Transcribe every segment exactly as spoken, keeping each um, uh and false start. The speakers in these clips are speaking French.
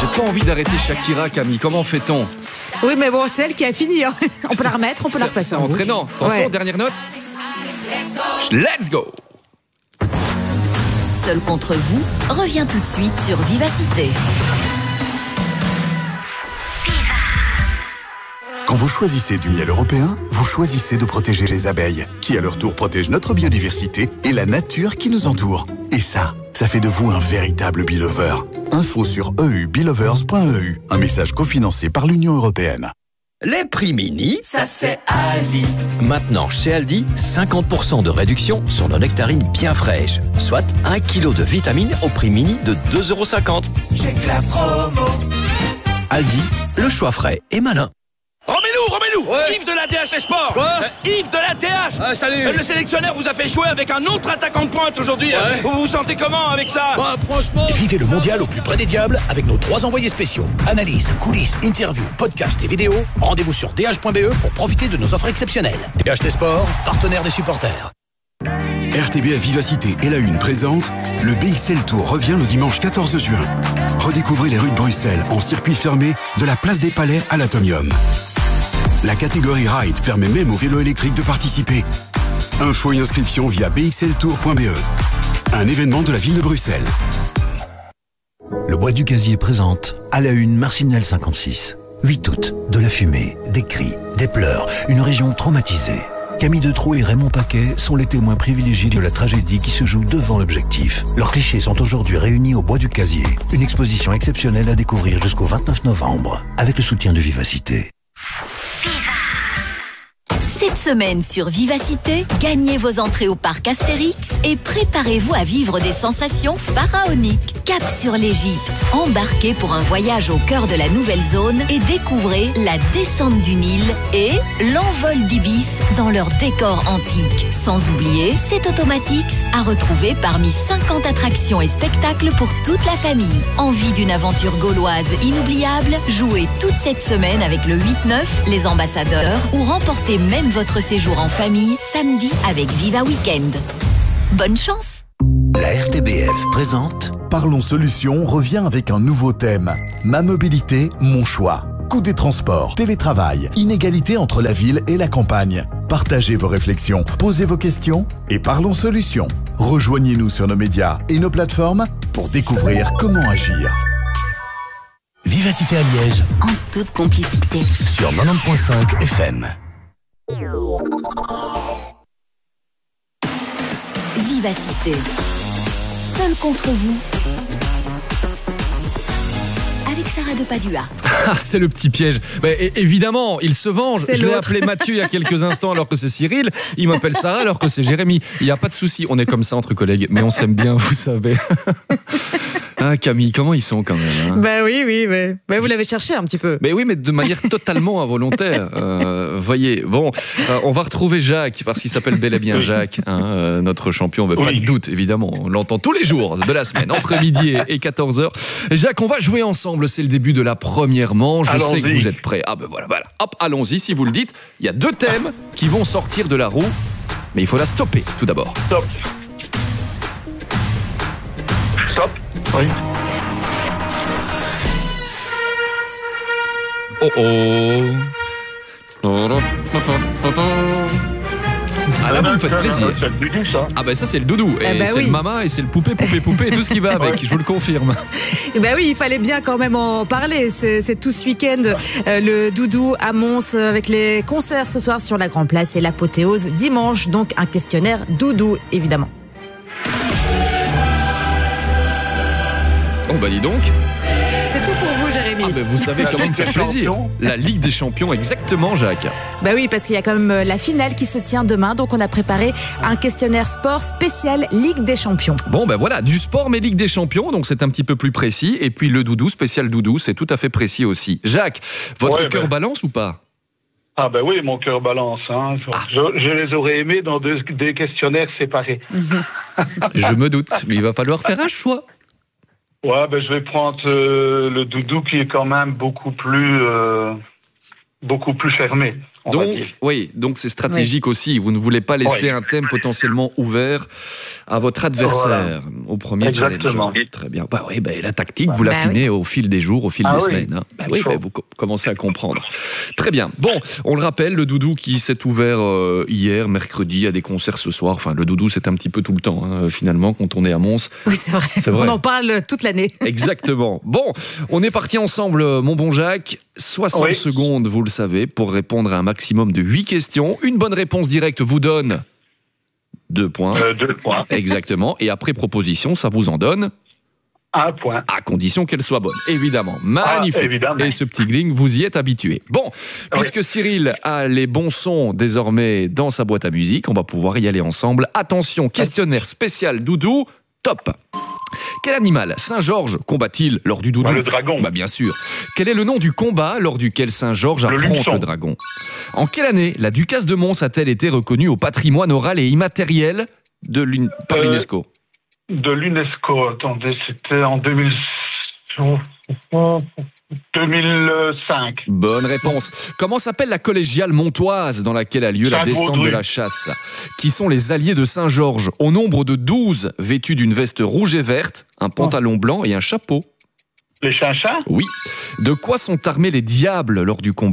J'ai pas envie d'arrêter Shakira, Camille. Comment fait-on? Oui, mais bon, c'est elle qui a fini. Hein. On peut la remettre, on peut la repasser. C'est entraînant. Attention, ouais. Dernière note. Let's go. Seul contre vous revient tout de suite sur Vivacité. Quand vous choisissez du miel européen, vous choisissez de protéger les abeilles, qui à leur tour protègent notre biodiversité et la nature qui nous entoure. Et ça, ça fait de vous un véritable Beelover. Info sur e u beelovers point e u. Un message cofinancé par l'Union européenne. Les prix mini, ça c'est Aldi. Maintenant chez Aldi, cinquante pour cent de réduction sur nos nectarines bien fraîches. Soit un kilo de vitamines au prix mini de deux euros cinquante. J'ai que la promo. Aldi, le choix frais et malin. Romelu, Romelu, ouais. Yves de la T H Les Sports. Quoi euh, Yves de la T H. Ah, salut. Euh, le sélectionneur vous a fait jouer avec un autre attaquant de pointe aujourd'hui. Ouais. Vous vous sentez comment avec ça? Bah, franchement... Vivez le mondial au plus près des diables avec nos trois envoyés spéciaux. Analyse, coulisses, interviews, podcasts et vidéos. Rendez-vous sur d h point b e pour profiter de nos offres exceptionnelles. T H Les Sports, partenaire des supporters. R T B F Vivacité et la Une présente le B X L Tour revient le dimanche quatorze juin. Redécouvrez les rues de Bruxelles en circuit fermé de la place des Palais à l'Atomium. La catégorie Ride permet même aux vélos électriques de participer. Info et inscription via b x l tour point b e. Un événement de la ville de Bruxelles. Le Bois du Gazier présente à la Une Marcinelle cinquante-six. huit août, de la fumée, des cris, des pleurs, une région traumatisée. Camille Detraux et Raymond Paquet sont les témoins privilégiés de la tragédie qui se joue devant l'objectif. Leurs clichés sont aujourd'hui réunis au Bois du Gazier. Une exposition exceptionnelle à découvrir jusqu'au vingt-neuf novembre, avec le soutien de Vivacité. Cette semaine sur Vivacité, gagnez vos entrées au parc Astérix et préparez-vous à vivre des sensations pharaoniques. Cap sur l'Égypte, embarquez pour un voyage au cœur de la nouvelle zone et découvrez la descente du Nil et l'envol d'Ibis dans leur décor antique. Sans oublier C'est Automatix à retrouver parmi cinquante attractions et spectacles pour toute la famille. Envie d'une aventure gauloise inoubliable? Jouez toute cette semaine avec le huit neuf, les ambassadeurs ou remportez même votre séjour en famille samedi avec Viva Weekend. Bonne chance! La R T B F présente Parlons Solutions revient avec un nouveau thème. Ma mobilité, mon choix. Coût des transports, télétravail, inégalité entre la ville et la campagne. Partagez vos réflexions, posez vos questions et Parlons Solutions. Rejoignez-nous sur nos médias et nos plateformes pour découvrir comment agir. Vivacité à Liège, en toute complicité, sur quatre-vingt-dix point cinq F M. Vivacité. Seul contre vous. Avec Sarah de Padua. Ah, c'est le petit piège. Bah, et, évidemment, il se venge. C'est Je l'ai l'autre. appelé Mathieu il y a quelques instants alors que c'est Cyril. Il m'appelle Sarah alors que c'est Jérémy. Il n'y a pas de souci. On est comme ça entre collègues, mais on s'aime bien, vous savez. Ah, Camille, comment ils sont quand même hein. Bah oui, oui, oui. Bah, vous l'avez cherché un petit peu. Mais oui, mais de manière totalement involontaire. Euh, voyez, bon, euh, on va retrouver Jacques, parce qu'il s'appelle bel et bien Jacques, hein, euh, notre champion, mais oui. Pas de doute, évidemment. On l'entend tous les jours de la semaine, entre midi et quatorze heures. Jacques, on va jouer ensemble, c'est le début de la première manche. Je Allons-y. sais que vous êtes prêts. Ah ben voilà, voilà. Hop, allons-y, si vous le dites. Il y a deux thèmes qui vont sortir de la roue, mais il faut la stopper, tout d'abord. Stop. Stop. Oui. Oh oh. Ah là, vous me faites plaisir. C'est le doudou, ça. Ah ben ça c'est le doudou. Et Eh ben c'est oui. le mama et c'est le poupée, poupée, poupée et tout ce qui va avec, je vous le confirme. Eh ben oui, il fallait bien quand même en parler. C'est, c'est tout ce week-end euh, le doudou à Mons euh, avec les concerts ce soir sur la Grand Place et l'apothéose dimanche. Donc un questionnaire doudou évidemment. Oh bah dis donc. C'est tout pour vous, Jérémy. Ah ben vous savez comment me faire plaisir. La Ligue des Champions, exactement, Jacques. Bah oui, parce qu'il y a quand même la finale qui se tient demain. Donc on a préparé un questionnaire sport spécial Ligue des Champions. Bon ben voilà, du sport mais Ligue des Champions, donc c'est un petit peu plus précis. Et puis le doudou, spécial doudou, c'est tout à fait précis aussi. Jacques, votre Ouais, cœur ben. balance ou pas? Ah ben oui, mon cœur balance. Hein. Ah. Je, je les aurais aimés dans deux, des questionnaires séparés. Je me doute, mais il va falloir faire un choix. Ouais, ben je vais prendre euh, le doudou qui est quand même beaucoup plus, euh, beaucoup plus fermé. on va dire. Donc, oui, donc c'est stratégique oui. aussi. Vous ne voulez pas laisser oui. un thème potentiellement ouvert à votre adversaire voilà. au premier Exactement. challenge. Très bien. Bah oui, bah, la tactique, vous bah l'affinez oui. au fil des jours, au fil ah des oui. semaines. Hein. Bah oui, bah, vous co- commencez à comprendre. Très bien. Bon, on le rappelle, le Doudou qui s'est ouvert euh, hier, mercredi, à des concerts ce soir. Enfin, le Doudou, c'est un petit peu tout le temps, hein, finalement, quand on est à Mons. Oui, c'est vrai. c'est vrai. On en parle toute l'année. Exactement. Bon, on est parti ensemble, mon bon Jacques. soixante oui. secondes, vous le savez, pour répondre à un maximum de huit questions. Une bonne réponse directe vous donne deux points. Euh, deux points. Exactement. Et après proposition, ça vous en donne un point. À condition qu'elle soit bonne, évidemment. Magnifique. Ah, évidemment. Et ce petit gling, vous y êtes habitué. Bon, puisque oui. Cyril a les bons sons désormais dans sa boîte à musique, on va pouvoir y aller ensemble. Attention, questionnaire spécial Doudou, top. Quel animal Saint-Georges combat-il lors du Doudou ? Bah, le dragon. Bah bien sûr. Quel est le nom du combat lors duquel Saint-Georges affronte le, le dragon ? En quelle année la ducasse de Mons a-t-elle été reconnue au patrimoine oral et immatériel de l'Un... par euh, l'UNESCO ? De l'UNESCO, attendez, c'était en deux mille... deux mille cinq. Bonne réponse. Comment s'appelle la collégiale montoise dans laquelle a lieu la descente de la chasse ? Qui sont les alliés de Saint-Georges, au nombre de douze, vêtus d'une veste rouge et verte, un pantalon blanc et un chapeau ? Les chinchins ? Oui. De quoi sont armés les diables lors du combat ?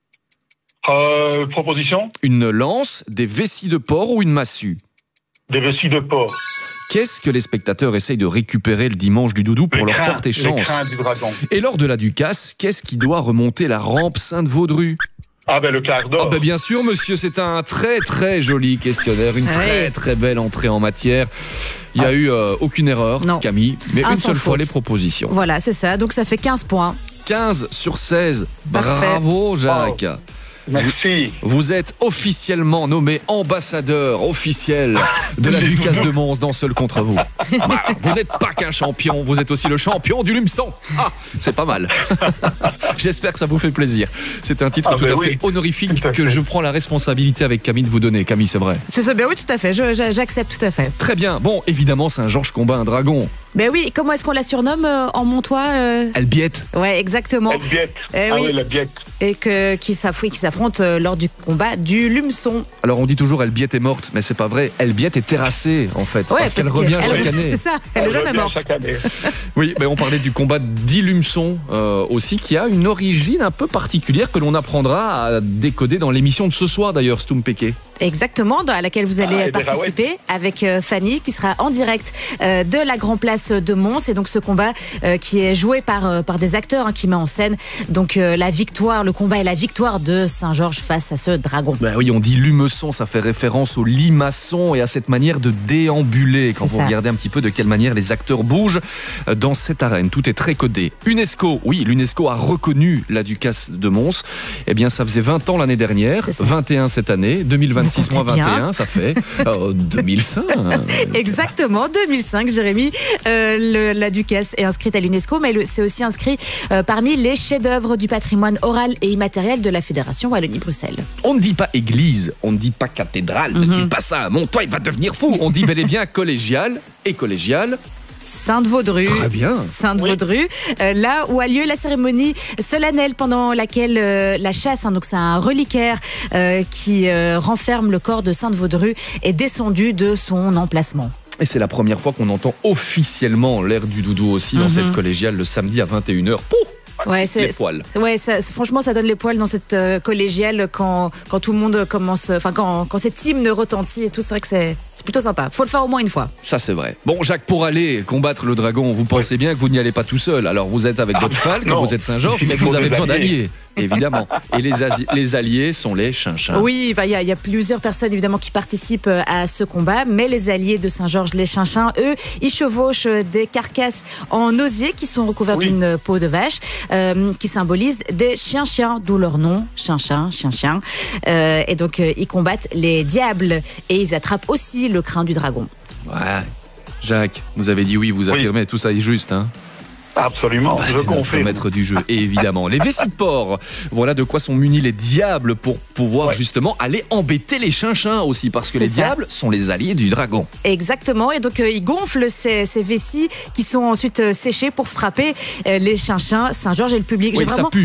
Euh, proposition ? Une lance, des vessies de porc ou une massue ? Des vessies de porc. Qu'est-ce que les spectateurs essayent de récupérer le dimanche du Doudou pour les leur crins, porter chance ? Les crins du dragon. Et lors de la ducasse, qu'est-ce qui doit remonter la rampe Sainte-Vaudrue ? Ah ben le quart d'or. Ah ben bien sûr monsieur, c'est un très très joli questionnaire, une très oui. très belle entrée en matière. Il n'y a ah. eu euh, aucune erreur, non. Camille, mais un une seule faute. fois les propositions. Voilà, c'est ça, donc ça fait quinze points. quinze sur seize, Parfait. Bravo Jacques. Oh. Merci. Vous êtes officiellement nommé ambassadeur officiel de la ducasse de Mons dans Seul contre vous. Bah, vous n'êtes pas qu'un champion, vous êtes aussi le champion du Lumeçon. Ah, c'est pas mal. J'espère que ça vous fait plaisir. C'est un titre ah tout ben à oui. fait honorifique à que fait. je prends la responsabilité avec Camille de vous donner. Camille, c'est vrai. C'est ça, ben oui, tout à fait. Je, j'accepte tout à fait. Très bien. Bon, évidemment, Saint-Georges combat un dragon. Ben oui, comment est-ce qu'on la surnomme euh, en montois euh... Albiette. Ouais, exactement. Albiette. Eh ah oui, oui, l'Albiette. Et que, qui s'affrontent, qui s'affrontent euh, lors du combat du Lumeçon. Alors on dit toujours Albiette est morte, mais c'est pas vrai. Albiette est terrassée en fait, ouais, parce, parce qu'elle revient chaque année. C'est ça, elle, elle est jamais morte. Chaque année. Oui, mais on parlait du combat d'Ilumson euh, aussi, qui a une origine un peu particulière que l'on apprendra à décoder dans l'émission de ce soir d'ailleurs, Stoum Péké. Exactement, dans laquelle vous allez ah, participer ouais. avec euh, Fanny, qui sera en direct euh, de la Grand Place de Mons. Et donc ce combat euh, qui est joué par, euh, par des acteurs, hein, qui met en scène donc euh, la victoire, le combat et la victoire de Saint-Georges face à ce dragon. Ben oui, on dit Lumeçon, ça fait référence au limaçon et à cette manière de déambuler. Quand C'est vous ça. regardez un petit peu de quelle manière les acteurs bougent dans cette arène, tout est très codé. UNESCO, oui, l'UNESCO a reconnu la ducasse de Mons. Eh bien, ça faisait vingt ans l'année dernière, vingt et un cette année, deux mille vingt-six moins vingt et un, ça fait euh, deux mille cinq. Exactement, deux mille cinq, Jérémy. Euh, le, la ducasse est inscrite à l'UNESCO, mais le, c'est aussi inscrit euh, parmi les chefs-d'œuvre du patrimoine oral et immatériel de la Fédération Wallonie-Bruxelles. On ne dit pas église, on ne dit pas cathédrale, mm-hmm. ne dis pas ça. Mon toit, il va devenir fou. On dit bel et bien collégial et collégial. Sainte-Vaudrue. Très bien. Sainte-Vaudrue, oui. euh, là où a lieu la cérémonie solennelle pendant laquelle euh, la chasse, hein, donc c'est un reliquaire euh, qui euh, renferme le corps de Sainte-Vaudrue, est descendu de son emplacement. Et c'est la première fois qu'on entend officiellement l'air du Doudou aussi dans mm-hmm. cette collégiale le samedi à vingt et une heures. Pouf! Ouais, c'est, les poils. Ouais, ça, franchement, ça donne les poils dans cette euh, collégiale quand, quand tout le monde commence, enfin, quand, quand cet hymne retentit et tout. C'est vrai que c'est, c'est plutôt sympa. Faut le faire au moins une fois. Ça, c'est vrai. Bon, Jacques, pour aller combattre le dragon, vous pensez oui. bien que vous n'y allez pas tout seul. Alors, vous êtes avec votre cheval quand vous êtes Saint-Georges, mais vous avez besoin d'alliés. Évidemment. Et les, asi- les alliés sont les chinchins. Oui, il bah, y, y a plusieurs personnes évidemment qui participent à ce combat, mais les alliés de Saint-Georges, les chinchins, eux, ils chevauchent des carcasses en osier qui sont recouvertes oui. d'une peau de vache, euh, qui symbolisent des chiens-chiens, d'où leur nom, chinchin, chien-chien. Euh, et donc, euh, ils combattent les diables et ils attrapent aussi le crin du dragon. Ouais. Jacques, vous avez dit oui, vous affirmez, oui. tout ça est juste, hein? Absolument, bah, je confirme. Le maître du jeu, et évidemment. Les vessies de porc, voilà de quoi sont munis les diables pour pouvoir ouais. justement aller embêter les chinchins aussi, parce que C'est les ça. diables sont les alliés du dragon. Exactement, et donc euh, ils gonflent ces, ces vessies qui sont ensuite euh, séchées pour frapper euh, les chinchins, Saint-Georges et le public. Oui, J'ai vraiment... ça pue, hein.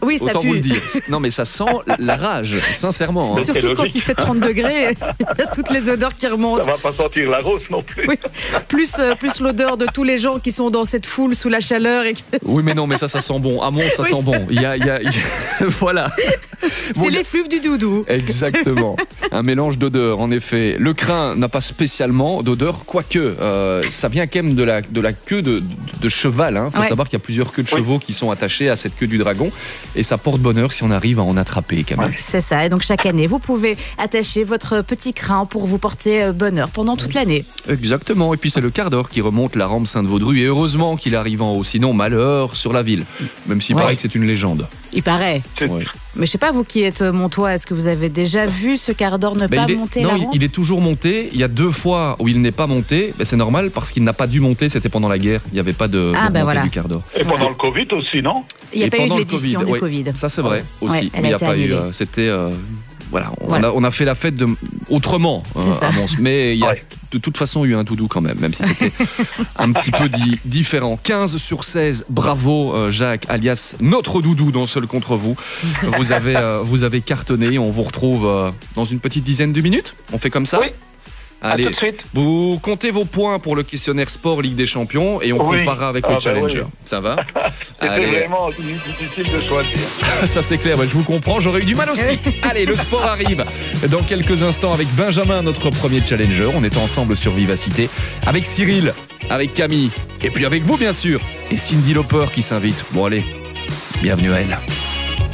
Oui, ça Autant pue. vous le dire. Non, mais ça sent la rage, sincèrement. hein. Surtout quand il fait trente degrés, il y a toutes les odeurs qui remontent. Ça va pas sentir la rose non plus. Oui. Plus, euh, plus l'odeur de tous les gens qui sont dans cette foule sous la chaleur. Et qui... Oui, mais non, mais ça, ça sent bon. À Mons, ça Oui, sent ça- bon. Il y a, il y a- il y a- voilà. C'est Bon, il y a- l'effluve du doudou. Exactement. Un mélange d'odeurs, en effet. Le crin n'a pas spécialement d'odeur, quoique euh, ça vient quand même de la, de la queue de, de cheval. Il faut Ouais. savoir qu'il y a plusieurs queues de chevaux qui sont attachées à cette queue du dragon. Et ça porte bonheur si on arrive à en attraper, Camille. C'est ça. Et donc chaque année, vous pouvez attacher votre petit crin pour vous porter euh, bonheur pendant toute l'année. Exactement. Et puis c'est le quart d'heure qui remonte la rampe Sainte-Vaudrue. Et heureusement qu'il arrive en haut. Sinon, malheur sur la ville. Même s'il Ouais. paraît que c'est une légende. Il paraît. Ouais. Mais je sais pas, vous qui êtes euh, montois, est-ce que vous avez déjà vu ce quart d'heure ne Ben, pas il est, monter non, la il- rampe il est toujours monté. Il y a deux fois où il n'est pas monté. Ben, c'est normal parce qu'il n'a pas dû monter. C'était pendant la guerre. Il n'y avait pas de, Ah, de ben montée voilà. du quart d'heure. Et pendant le Covid aussi, non? Il n'y a Et pas eu de pendant le l'édition Covid, du oui. Covid. Ça c'est vrai aussi. Ouais, elle il a n'y a été pas eu. annulée. euh, C'était euh, voilà, on, Voilà. A, on a fait la fête de, autrement euh, C'est ça. à Mons. Mais il y a Ouais. de toute façon eu un doudou quand même, même si c'était un petit peu di- différent. quinze sur seize, bravo euh, Jacques, alias notre doudou dans Seul contre vous. Vous avez, euh, vous avez cartonné. On vous retrouve euh, dans une petite dizaine de minutes. On fait comme ça. Oui. À Allez, tout de suite. vous comptez vos points pour le questionnaire sport Ligue des Champions et on Oui. comparera avec Ah, le ben Challenger. oui. Ça va? C'était Allez. vraiment difficile de choisir. Ça c'est clair, ouais, je vous comprends, j'aurais eu du mal aussi. Allez, le sport arrive dans quelques instants avec Benjamin, notre premier challenger. On est ensemble sur Vivacité avec Cyril, avec Camille et puis avec vous bien sûr. Et Cindy Lauper qui s'invite. Bon allez, bienvenue à elle.